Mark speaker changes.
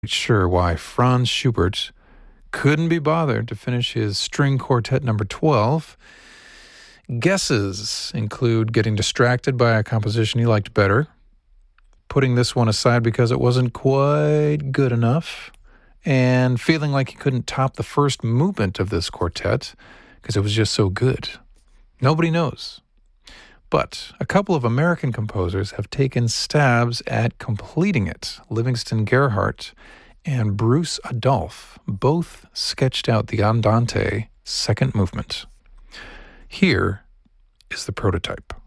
Speaker 1: sure why Franz Schubert couldn't be bothered to finish his string quartet number 12. Guesses include getting distracted by a composition he liked better, putting this one aside because it wasn't quite good enough, and feeling like he couldn't top the first movement of this quartet because it was just so good. Nobody knows. But a couple of American composers have taken stabs at completing it. Livingston Gerhardt and Bruce Adolphe both sketched out the Andante second movement. Here is the prototype.